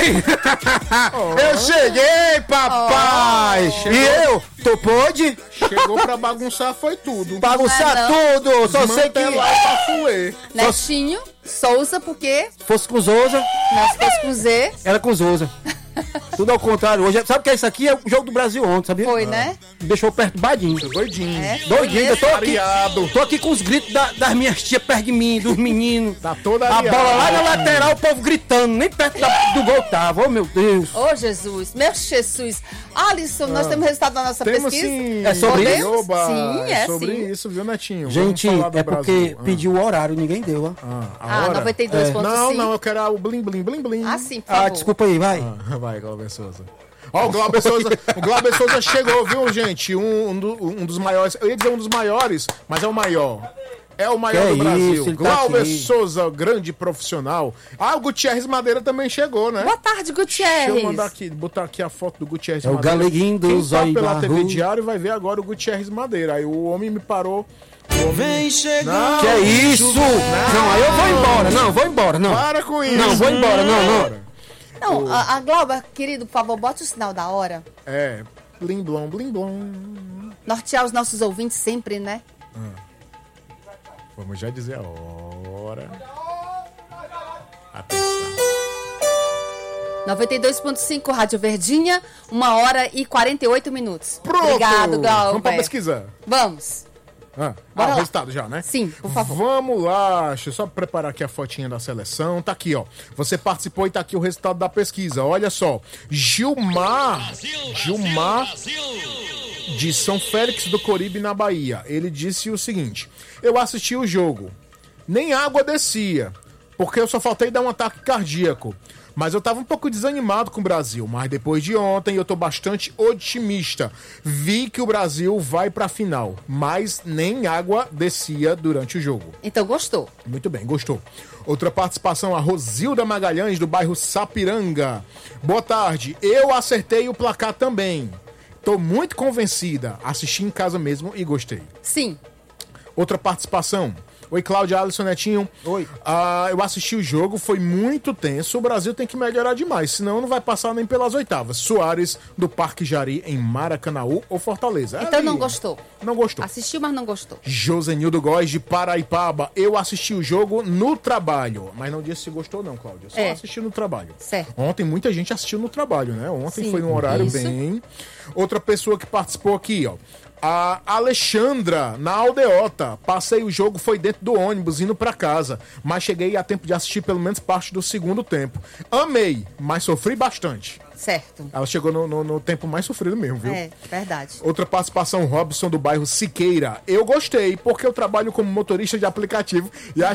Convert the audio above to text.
Eu cheguei, papai! Chegou. E eu? Tu pôde? Chegou pra bagunçar, foi tudo. Bagunçar tudo! Só sei que... Desmantelar pra fuê. Netinho, Souza, porque Se fosse com Souza, nós fosse com Z, era com Souza. Tudo ao contrário. Hoje, sabe o que é isso aqui? É o jogo do Brasil ontem, sabia? foi, né? Me deixou perturbadinho. Doidinho. É. Doidinho, eu tô aqui. Ariado. Tô aqui com os gritos das minhas tias perto de mim, dos meninos. Tá toda A ariada. bola lá na lateral, o povo gritando, nem perto do gol tava. Oh, meu Deus. Ô, Jesus, meu Jesus. Alisson, nós temos resultado da nossa Temos pesquisa? sim. É sobre isso? Oba, Sim, é sobre sim. isso, viu, Netinho? Gente, Vamos falar do é porque Brasil. pediu o horário, ninguém deu, ó. A hora? 92.5. Não, eu quero o blim, blim, blim, blim. Ah, sim, por favor. Ah, desculpa aí, vai. Vai, Glauber Souza. Ó, o Glauber Souza chegou, viu, gente? Um dos maiores. Eu ia dizer um dos maiores, mas é o maior. É o maior Que do Brasil. isso, ele tá Glauber aqui. Souza, grande profissional. Ah, o Gutierrez Madeira também chegou, né? Boa tarde, Deixa eu Gutierrez. mandar aqui, botar aqui a foto do Gutierrez É o Madeira. galeguinho do Quem tá Zóio pela TV Barroso. Diário vai ver agora o Gutierrez Madeira. Aí o homem me parou. Vem chegando. Que é isso? Não, aí eu vou embora. Não, vou embora, não. Para com isso. Não, vou embora, não. Não, a Glauber, querido, por favor, bote o sinal da hora. É, blim blom, blim blom. Nortear os nossos ouvintes sempre, né? Vamos já dizer a hora. Atenção. 92.5 Rádio Verdinha, 1h48. Pronto. Obrigado, Glauber. Vamos pra pesquisa. Vamos. O Bora lá. resultado já, né? Sim, por favor. Vamos lá, deixa eu só preparar aqui a fotinha da seleção. Tá aqui, ó. Você participou e tá aqui o resultado da pesquisa. Olha só. Gilmar de São Félix do Coribe, na Bahia. Ele disse o seguinte: eu assisti o jogo. Nem água descia, porque eu só faltei dar um ataque cardíaco. Mas eu tava um pouco desanimado com o Brasil. Mas depois de ontem eu tô bastante otimista. Vi que o Brasil vai pra final. Mas nem água descia durante o jogo. Então, gostou. Muito bem, gostou. Outra participação, a Rosilda Magalhães, do bairro Sapiranga. Boa tarde. Eu acertei o placar também. Tô muito convencida. Assisti em casa mesmo e gostei. Sim. Outra participação. Oi, Cláudia, Alisson, Netinho. Oi. Eu assisti o jogo, foi muito tenso. O Brasil tem que melhorar demais, senão não vai passar nem pelas oitavas. Soares, do Parque Jari, em Maracanaú ou Fortaleza. Então Ali. não gostou. Não gostou. Assistiu, mas não gostou. Josenildo Góes, de Paraipaba. Eu assisti o jogo no trabalho. Mas não disse se gostou não, Cláudia. Só assisti no trabalho. Certo. Ontem muita gente assistiu no trabalho, né? Ontem Sim, foi num horário isso. bem... Outra pessoa que participou aqui, ó. A Alexandra, na Aldeota. Passei o jogo, foi dentro do ônibus, indo pra casa. Mas cheguei a tempo de assistir pelo menos parte do segundo tempo. Amei, mas sofri bastante. Certo. Ela chegou no tempo mais sofrido mesmo, viu? É, verdade. Outra participação, Robson, do bairro Siqueira. Eu gostei, porque eu trabalho como motorista de aplicativo e